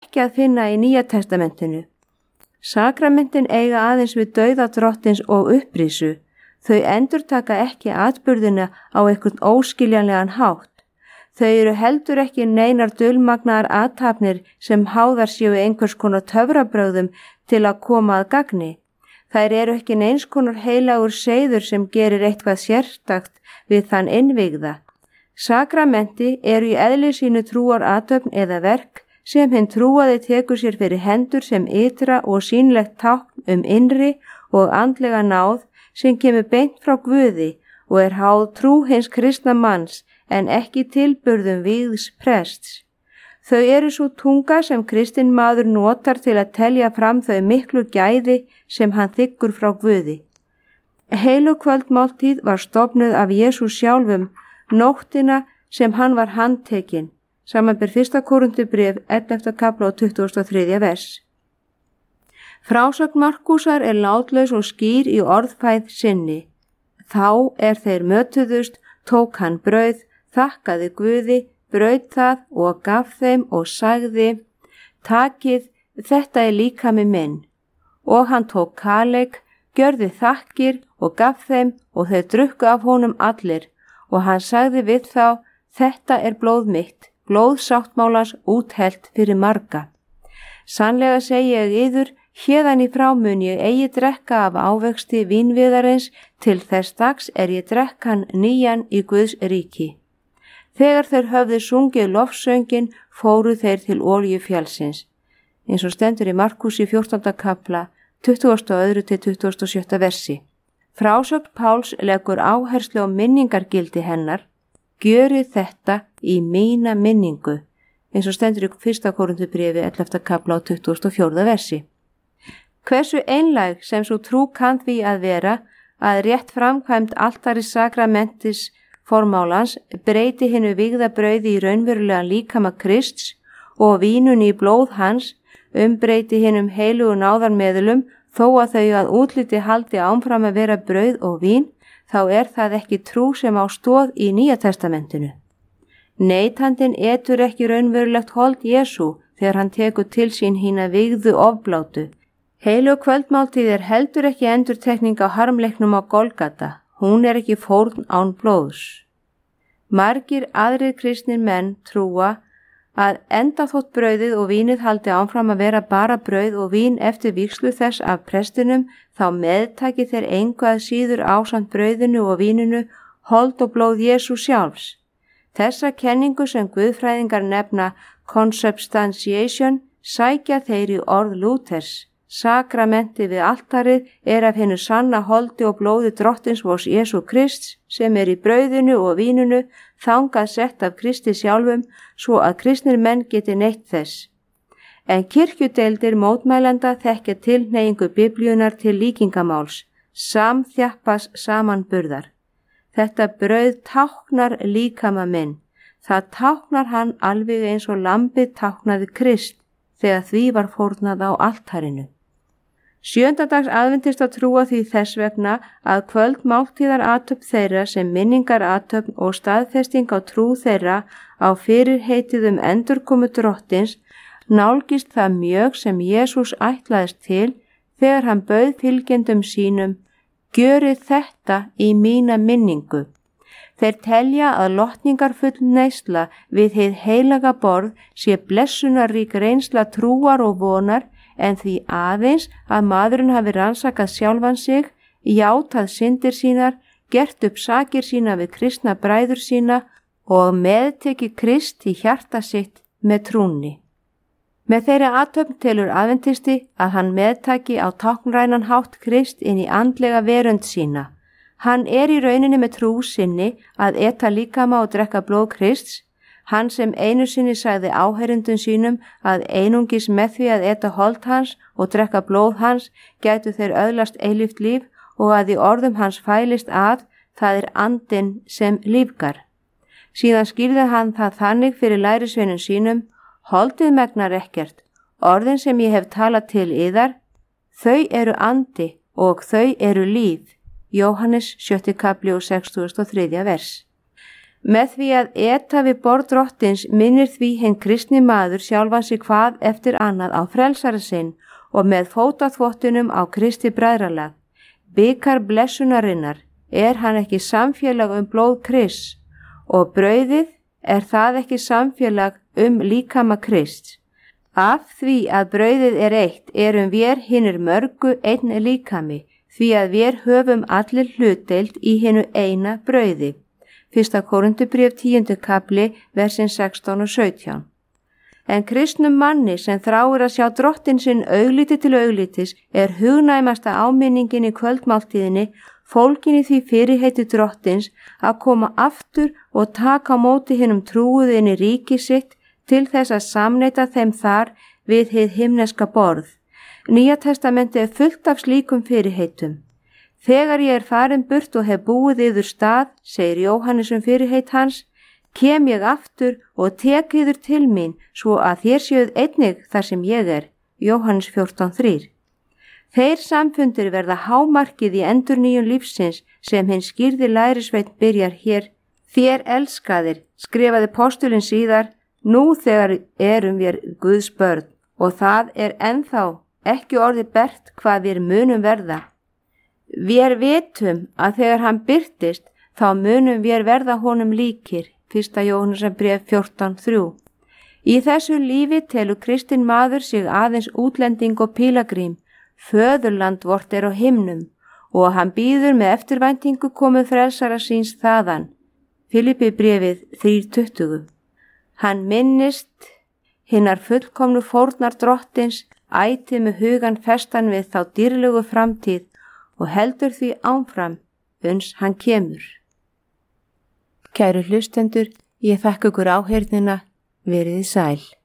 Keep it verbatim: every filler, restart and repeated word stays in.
ekki að finna í Nýja testamentinu. Sakramentin eiga aðeins við dauða drottins og upprísu. Þau endurtaka ekki atburðina á einhvern óskiljanlegan hátt. Þau eru heldur ekki neinar dulmagnaðar athafnir sem háðar séu einhvers konar töfrabrögðum til að koma að gagni. Þær eru ekki neins konar heilagur seiður sem gerir eitthvað sérstakt við þann innvígða. Sakramenti eru í eðli sínu trúar athöfn eða verk sem hinn trúaði tekur sér fyrir hendur sem ytra og sýnlegt tákn um innri og andlega náð sem kemur beint frá Guði og er háð trú hins kristna manns en ekki tilburðum vígðs prests. Þau eru svo tunga sem kristinn maður notar til að telja fram þau miklu gæði sem hann þiggur frá Guði. Heilukvöldmáltíð var stofnuð af Jesús sjálfum nóttina sem hann var handtekinn, samanber fyrsta Korinthubréf ellefta kafla og tuttugasta og þriðja vers. Frásögn Markúsar er látlaus og skýr í orðfæð sinni. Þá er þeir mötuðust, tók hann brauð, þakkaði Guði, braut það og gaf þeim og sagði, takið, þetta er líkami minn. Og hann tók kaleik, gjörði þakkir og gaf þeim og þeir drukku af honum allir. Og hann sagði við þá, þetta er blóð mitt, blóð sáttmálans úthellt fyrir marga. Sannlega segi ég yður, héðan í frá mun ég eigi drekka af ávexti vínviðarins, til þess dags er ég drekkan nýjan í Guðs ríki. Þegar þeir höfðu sungið lofsöngin, fóru þeir til Olíufjallsins. Eins og stendur í Markúsi fjórtánda kafla, tuttugasta og öðru til tuttugasta og sjötta versi. Frásögn Páls leggur áherslu á minningargildi hennar, gjörið þetta í mína minningu, eins og stendur í fyrsta Korinthubréfi ellefta kafla og tuttugasta og fjórða versi. Hversu einlæg sem svo trú kann því að vera að rétt framkvæmt altari sakramentis formálans breyti hinu vígða brauði í raunverulegan líkama Krists og vínunni í blóð hans umbreyti hinum heilugu náðarmeðulum þó að þau að útliti haldi áfram að vera brauð og vín, þá er það ekki trú sem á stoð í Nýja testamentinu. Neytandinn etur ekki raunverulegt hold Jesú þegar hann tekur til sín hína vígðu ofblátu. Heilög kvöldmáltíð er heldur ekki endurtekning á harmleiknum á Golgata. Hún er ekki fórn án blóðs. Margir aðrir kristnir menn trúa að enda þótt brauðið og vínið haldi áfram að vera bara brauð og vín eftir vígslu þess af prestinum, þá meðtaki þeir engu að síður ásamt brauðinu og víninu hold og blóð Jesú sjálfs. Þessa kenningu sem guðfræðingar nefna consubstantiation sækja þeir í orð Lúthers. Sakramenti við altarið er af hennu sanna holdi og blóði drottins vors Jesú Krists sem er í brauðinu og víninu þangað sett af Kristi sjálfum svo að kristnir menn geti neytt þess. En kirkjudeildir mótmælenda þekkja tilhneigingu biblíunar til líkingamáls, samþjappas samanburðar. Þetta brauð táknar líkama minn. Það táknar hann alveg eins og lambið táknaði Krist þegar því var fórnað á altarinu. Sjöndadags aðventista trúa því þess vegna að kvöldmáltíðar athöfn þeirra sem minningar athöfn og staðfesting á trú þeirra á fyrirheitið um endurkomu drottins nálgist það mjög sem Jesús ætlaðist til þegar hann bauð fylgjendum sínum, gjörið þetta í mína minningu. Þeir telja að lotningarfull neysla við hið heilaga borð sé blessunarrík reynsla trúar og vonar en því aðeins að maðurinn hafi rannsakað sjálfan sig, játað syndir sínar, gert upp sakir sína við kristna bræður sína og meðteki Krist í hjarta sitt með trúnni. Með þeirri athöfn telur aðventisti að hann meðtaki á táknrænan hátt Krist inn í andlega verönd sína. Hann er í rauninni með trú sinni að eta líkama og drekka blóð Krists, hann sem einu sinni sagði áheyrendum sínum að einungis með því að eta hold hans og drekka blóð hans gætu þeir öðlast eilíft líf og að í orðum hans fælist að það er andinn sem lífgar. Síðan skýrði hann það þannig fyrir lærisveinum sínum, holdið megnar ekkert, orðin sem ég hef talað til yðar, þau eru andi og þau eru líf. Jóhannes sjötti kafli og sextugasta og þriðja vers. Með því að eta við borð drottins minnir því hinn kristni maður sjálfan sig hvað eftir annað á frelsara sinn og með fótaþvottunum á Kristi bræðralag. Bikar blessunarinnar er hann ekki samfélag um blóð Krists og brauðið er það ekki samfélag um líkama Krists. Af því að brauðið er eitt erum vér hinir mörgu einn líkami því að vér höfum allir hlutdeild í hinu eina brauði. Fyrsta Kórinthubréf tíundi kafli, versin sextán og sautján. En kristnum manni sem þráir að sjá drottin sinn augliti til auglitis er hugnæmasta áminningin í kvöldmáltíðinni fólkin í því fyrirheiti drottins að koma aftur og taka á móti hinum trúuðu inn í ríki sitt til þess að samneita þeim þar við hið himneska borð. Nýja testamenti er fullt af slíkum fyrirheitum. Þegar ég er farin burt og hef búið yður stað, segir Jóhannes um fyrirheit hans, kem ég aftur og tek yður til mín svo að þér séuð einnig þar sem ég er. Jóhannes fjórtán þrjú. Þeir samfundir verða hámarkið í endurnýjun lífsins sem hinn skýrði lærisveinn byrjar hér. Þér elskaðir, skrifaði postulinn síðar, nú þegar erum við Guðs börn og það er ennþá ekki orðið bert hvað við munum verða. Vér vitum að þegar hann birtist þá munum vér verða honum líkir. Fyrsta Jóhannesarbréf fjórtán þrjú. Í þessu lífi telur kristinn maður sig aðeins útlending og pílagrím. Föðurland vort er á himnum og hann bíður með eftirvæntingu komu frelsara síns þaðan. Filipi bréfið þrjú tuttugu. Hann minnist hinnar fullkomnu fórnar drottins, ætið með hugan festan við þá dýrlegu framtíð og heldur því áfram uns hann kemur. Kæru hlustendur, ég þakka ykkur áheyrnina, veriði sæl.